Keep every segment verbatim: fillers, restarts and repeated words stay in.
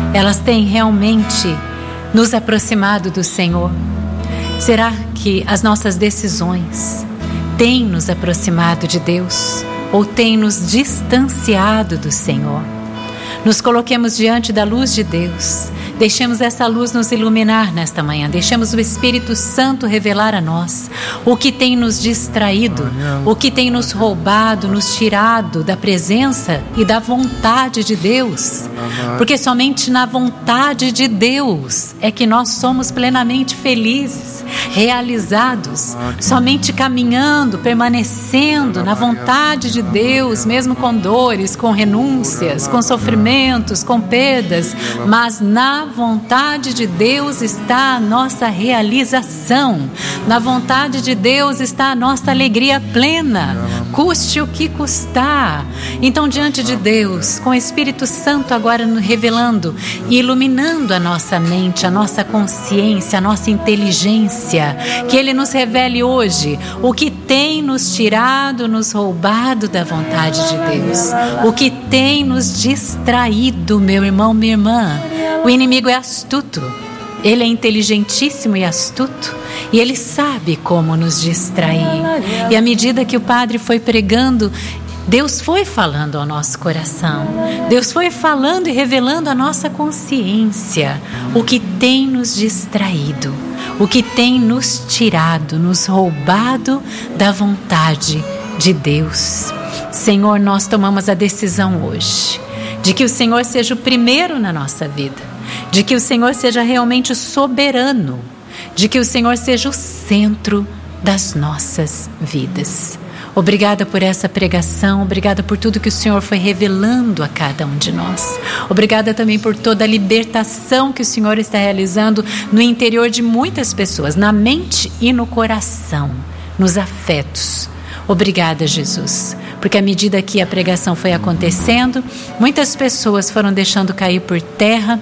elas têm realmente nos aproximado do Senhor? Será que as nossas decisões têm nos aproximado de Deus ou têm nos distanciado do Senhor? Nos coloquemos diante da luz de Deus. Deixemos essa luz nos iluminar nesta manhã. Deixemos o Espírito Santo revelar a nós o que tem nos distraído, o que tem nos roubado, nos tirado da presença e da vontade de Deus. Porque somente na vontade de Deus é que nós somos plenamente felizes, realizados. Somente caminhando, permanecendo na vontade de Deus, mesmo com dores, com renúncias, com sofrimentos, com perdas, mas na vontade de Deus está a nossa realização. Na vontade de Deus está a nossa alegria plena, custe o que custar. Então, diante de Deus, com o Espírito Santo agora nos revelando e iluminando a nossa mente, a nossa consciência, a nossa inteligência, que Ele nos revele hoje o que tem nos tirado, nos roubado da vontade de Deus, o que tem nos distraído, meu irmão, minha irmã. O inimigo é astuto, ele é inteligentíssimo e astuto, e ele sabe como nos distrair. E à medida que o padre foi pregando, Deus foi falando ao nosso coração, Deus foi falando e revelando a nossa consciência, o que tem nos distraído, o que tem nos tirado, nos roubado da vontade de Deus. Senhor, nós tomamos a decisão hoje de que o Senhor seja o primeiro na nossa vida, de que o Senhor seja realmente o soberano, de que o Senhor seja o centro das nossas vidas. Obrigada por essa pregação, obrigada por tudo que o Senhor foi revelando a cada um de nós. Obrigada também por toda a libertação que o Senhor está realizando no interior de muitas pessoas, na mente e no coração, nos afetos. Obrigada, Jesus, porque à medida que a pregação foi acontecendo, muitas pessoas foram deixando cair por terra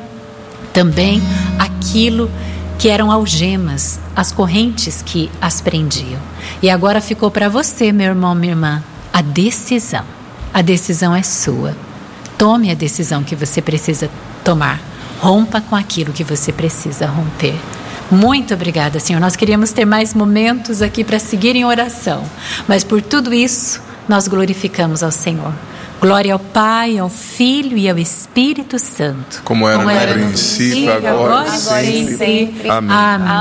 também aquilo que eram algemas, as correntes que as prendiam. E agora ficou para você, meu irmão, minha irmã, a decisão. A decisão é sua. Tome a decisão que você precisa tomar. Rompa com aquilo que você precisa romper. Muito obrigada, Senhor. Nós queríamos ter mais momentos aqui para seguir em oração, mas por tudo isso, nós glorificamos ao Senhor. Glória ao Pai, ao Filho e ao Espírito Santo. Como era, Como era no princípio, agora, agora e sempre. sempre. Amém.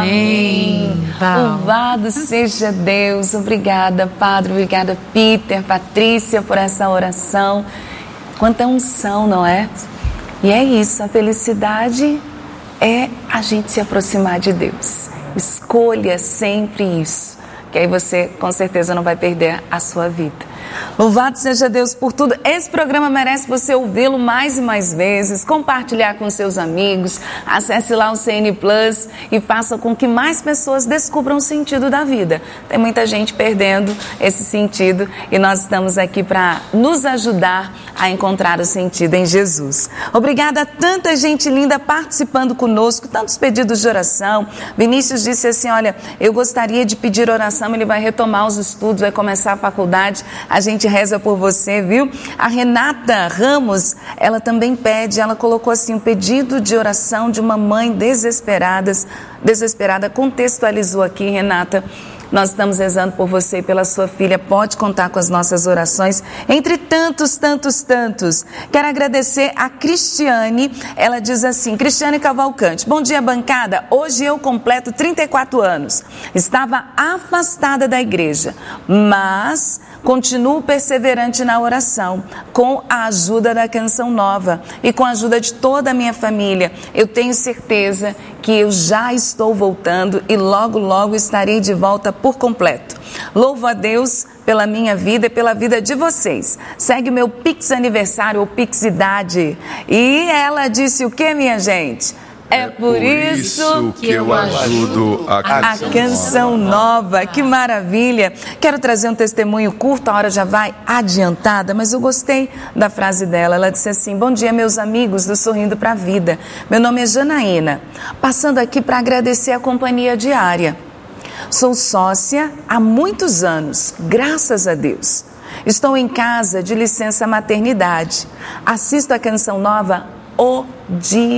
Amém. Amém. Louvado seja Deus. Obrigada, Padre. Obrigada, Peter, Patrícia, por essa oração. Quanta unção, não é? E é isso, a felicidade é a gente se aproximar de Deus. Escolha sempre isso, que aí você com certeza não vai perder a sua vida. Louvado seja Deus por tudo. Esse programa merece você ouvi-lo mais e mais vezes, compartilhar com seus amigos, acesse lá o C N Plus e faça com que mais pessoas descubram o sentido da vida. Tem muita gente perdendo esse sentido e nós estamos aqui para nos ajudar a encontrar o sentido em Jesus. Obrigada a tanta gente linda participando conosco, tantos pedidos de oração. Vinícius disse assim, olha, eu gostaria de pedir oração, ele vai retomar os estudos, vai começar a faculdade. A gente reza por você, viu? A Renata Ramos, ela também pede, ela colocou assim, um pedido de oração de uma mãe desesperada, desesperada, contextualizou aqui, Renata. Nós estamos rezando por você e pela sua filha, pode contar com as nossas orações, entre tantos, tantos, tantos. Quero agradecer a Cristiane, ela diz assim, Cristiane Cavalcante, bom dia bancada, hoje eu completo trinta e quatro anos, estava afastada da igreja, mas continuo perseverante na oração, com a ajuda da Canção Nova e com a ajuda de toda a minha família, eu tenho certeza que eu já estou voltando e logo, logo estarei de volta por completo. Louvo a Deus pela minha vida e pela vida de vocês. Segue o meu Pix Aniversário ou Pix Idade. E ela disse o que, minha gente? É, é por, por isso, isso que eu ajudo a Canção, a canção Nova. Nova. Que maravilha! Quero trazer um testemunho curto, a hora já vai adiantada, mas eu gostei da frase dela. Ela disse assim, bom dia meus amigos do Sorrindo para a Vida. Meu nome é Janaína, passando aqui para agradecer a companhia diária. Sou sócia há muitos anos, graças a Deus. Estou em casa de licença maternidade. Assisto a Canção Nova o dia.